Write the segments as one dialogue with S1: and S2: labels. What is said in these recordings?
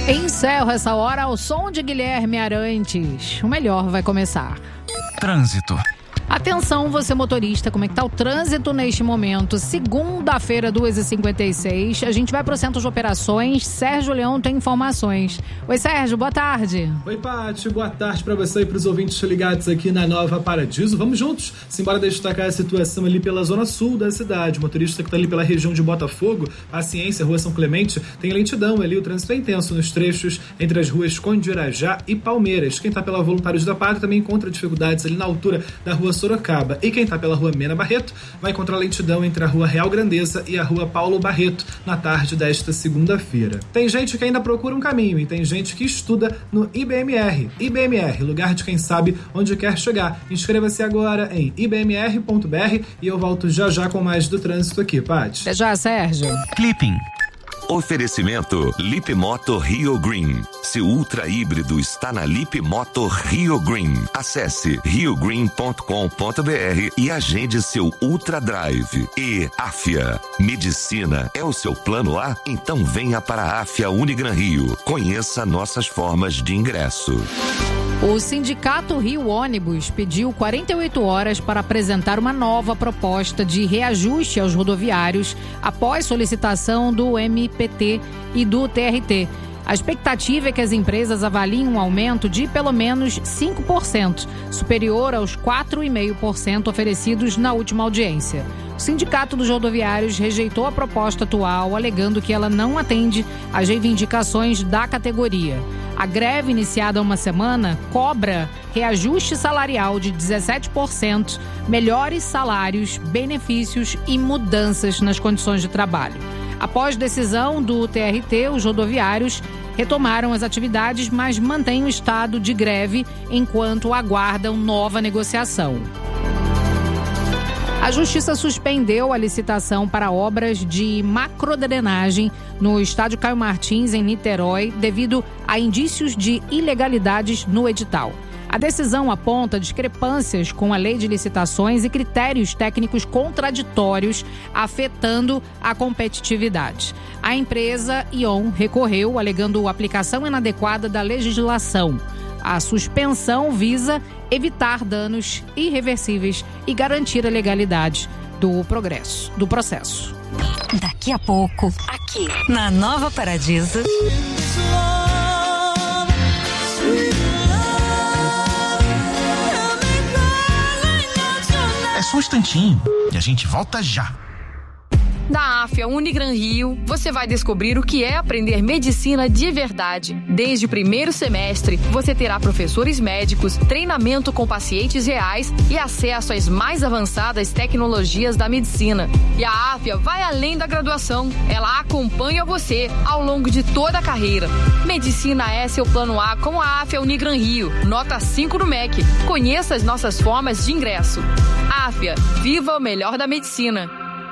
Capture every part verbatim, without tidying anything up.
S1: Encerro essa hora ao som de Guilherme Arantes. O melhor vai começar.
S2: Trânsito.
S1: Atenção, você motorista, como é que tá o trânsito neste momento? Segunda-feira, duas e cinquenta e seis. A gente vai para o Centro de Operações. Sérgio Leão tem informações. Oi, Sérgio, boa tarde.
S3: Oi, Pati, boa tarde para você e para os ouvintes ligados aqui na Nova Paradiso. Vamos juntos? Simbora destacar a situação ali pela zona sul da cidade. O motorista que está ali pela região de Botafogo, Paciência, Rua São Clemente, tem lentidão ali. O trânsito é intenso nos trechos entre as ruas Conde de Irajá e Palmeiras. Quem está pela Voluntários da Pátria também encontra dificuldades ali na altura da Rua Sorocaba. E quem está pela Rua Mena Barreto vai encontrar lentidão entre a Rua Real Grandeza e a Rua Paulo Barreto na tarde desta segunda-feira. Tem gente que ainda procura um caminho e tem gente que estuda no I B M R. I B M R, lugar de quem sabe onde quer chegar. Inscreva-se agora em i b m r ponto b r e eu volto já já com mais do trânsito aqui, Paty.
S1: Até já, Sérgio.
S2: Clipping.
S4: Oferecimento Lip Moto Rio Green. Seu ultra híbrido está na Lip Moto Rio Green. Acesse rio green ponto com ponto b r e agende seu Ultra Drive. E Afia. Medicina é o seu plano A? Então venha para a Afia Unigran Rio. Conheça nossas formas de ingresso.
S1: O Sindicato Rio Ônibus pediu quarenta e oito horas para apresentar uma nova proposta de reajuste aos rodoviários após solicitação do M P T e do T R T. A expectativa é que as empresas avaliem um aumento de pelo menos cinco por cento, superior aos quatro vírgula cinco por cento oferecidos na última audiência. O Sindicato dos Rodoviários rejeitou a proposta atual, alegando que ela não atende às reivindicações da categoria. A greve, iniciada há uma semana, cobra reajuste salarial de dezessete por cento, melhores salários, benefícios e mudanças nas condições de trabalho. Após decisão do T R T, os rodoviários retomaram as atividades, mas mantêm o estado de greve enquanto aguardam nova negociação. A Justiça suspendeu a licitação para obras de macrodrenagem no estádio Caio Martins, em Niterói, devido a indícios de ilegalidades no edital. A decisão aponta discrepâncias com a lei de licitações e critérios técnicos contraditórios, afetando a competitividade. A empresa Ion recorreu, alegando aplicação inadequada da legislação. A suspensão visa evitar danos irreversíveis e garantir a legalidade do progresso, do processo.
S5: Daqui a pouco, aqui na Nova Paradiso.
S2: É só um instantinho e a gente volta já.
S6: Na Afia Unigran Rio, você vai descobrir o que é aprender medicina de verdade. Desde o primeiro semestre, você terá professores médicos, treinamento com pacientes reais e acesso às mais avançadas tecnologias da medicina. E a Afia vai além da graduação. Ela acompanha você ao longo de toda a carreira. Medicina é seu plano A com a Afia Unigran Rio. Nota cinco no M E C. Conheça as nossas formas de ingresso. Afia, viva o melhor da medicina.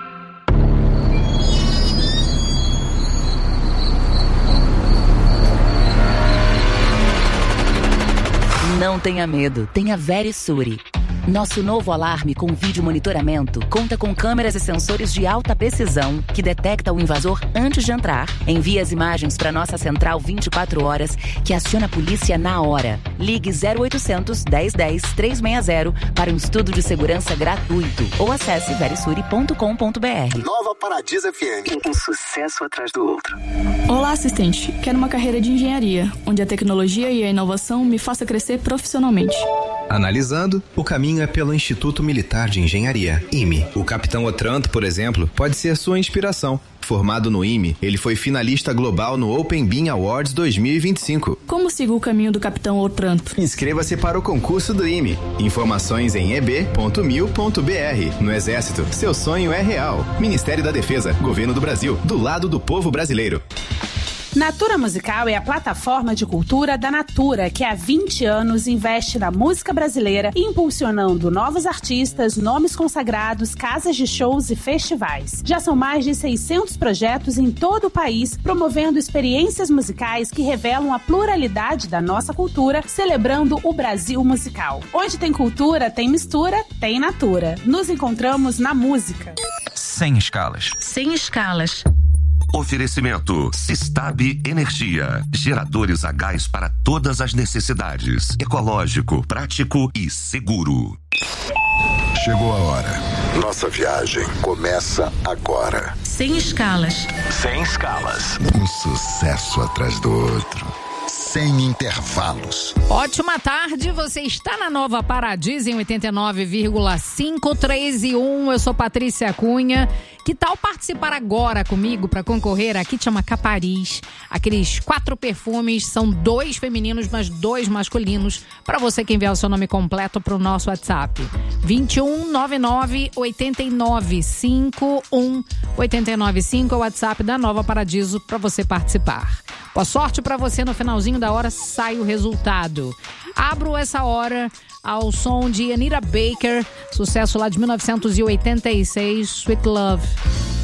S7: Não tenha medo, tenha Verisure. Nosso novo alarme com vídeo monitoramento conta com câmeras e sensores de alta precisão que detecta o invasor antes de entrar. Envia as imagens para nossa central vinte e quatro horas, que aciona a polícia na hora. Ligue zero oitocentos, dez dez, trezentos e sessenta para um estudo de segurança gratuito ou acesse verisure ponto com ponto b r.
S8: Nova Paradiso F M. Um sucesso atrás do outro.
S9: Olá, assistente. Quero uma carreira de engenharia, onde a tecnologia e a inovação me faça crescer profissionalmente.
S10: Analisando, o caminho é pelo Instituto Militar de Engenharia, I M E. O Capitão Otranto, por exemplo, pode ser sua inspiração. Formado no I M E, ele foi finalista global no Open Bean Awards dois mil e vinte e cinco.
S9: Como sigo o caminho do Capitão Otranto?
S10: Inscreva-se para o concurso do I M E. Informações em e b ponto mil ponto b r. No Exército, seu sonho é real. Ministério da Defesa, Governo do Brasil, do lado do povo brasileiro.
S11: Natura Musical é a plataforma de cultura da Natura, que há vinte anos investe na música brasileira, impulsionando novos artistas, nomes consagrados, casas de shows e festivais. Já são mais de seiscentos projetos em todo o país, promovendo experiências musicais que revelam a pluralidade da nossa cultura, celebrando o Brasil musical. Onde tem cultura, tem mistura, tem Natura. Nos encontramos na música.
S2: Sem escalas.
S5: Sem escalas.
S4: Oferecimento Sistab Energia. Geradores a gás para todas as necessidades. Ecológico, prático e seguro.
S12: Chegou a hora. Nossa viagem começa agora.
S5: Sem escalas.
S12: Sem escalas. Um sucesso atrás do outro. Sem intervalos.
S1: Ótima tarde, você está na Nova Paradiso em oitenta e nove vírgula cinco, três e um. Eu sou Patrícia Cunha. Que tal participar agora comigo para concorrer a Kit Amacá Paris? Aqueles quatro perfumes, são dois femininos, mas dois masculinos. Para você que enviar o seu nome completo para o nosso WhatsApp. vinte e um, noventa e nove, oitenta e nove, cinquenta e um, oitenta e nove cinco é o WhatsApp da Nova Paradiso para você participar. Boa sorte para você, no finalzinho da hora sai o resultado. Abro essa hora ao som de Anita Baker, sucesso lá de mil novecentos e oitenta e seis, Sweet Love.